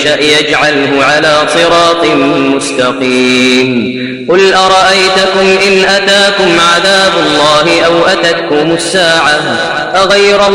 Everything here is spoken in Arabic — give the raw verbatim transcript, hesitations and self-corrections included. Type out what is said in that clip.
يشأ يجعله على صراط مستقيم. قل أرأيتكم إن أتاكم عذاب الله أو أتتكم الساعة أغير